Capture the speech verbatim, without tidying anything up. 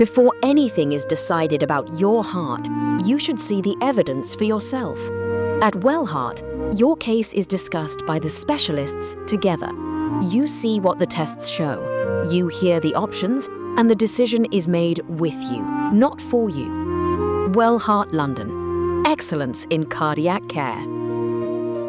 Before anything is decided about your heart, you should see the evidence for yourself. At Wellheart, your case is discussed by the specialists together. You see what the tests show, you hear the options, and the decision is made with you, not for you. Wellheart London. Excellence in cardiac care.